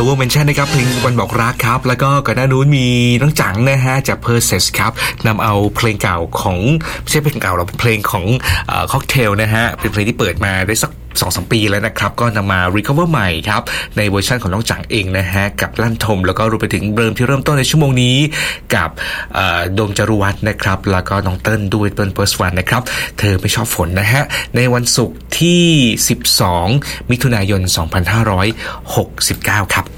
Honorable Mention นะครับเพลงวันบอกรักครับแล้วก็ก่อนหน้านู้นมีน้องจังนะฮะจาก Perses ครับนำเอาเพลงเก่าของไม่ใช่เพลงเก่าหรอกเพลงของCocktail นะฮะเป็นเพลงที่เปิดมาได้สัก 2-3 ปีแล้วนะครับก็นำมา recover ใหม่ครับในเวอร์ชันของน้องจังเองนะฮะกับลั่นทมแล้วก็รวมไปถึงเริ่มที่เริ่มต้นในชั่วโมงนี้กับโดมจรุวัฒน์นะครับแล้วก็น้องเติ้ลด้วยเติ้ลเพิร์สวันนะครับเธอไม่ชอบฝนนะฮะในวันศุกร์ที่12มิถุนายน2569ครับ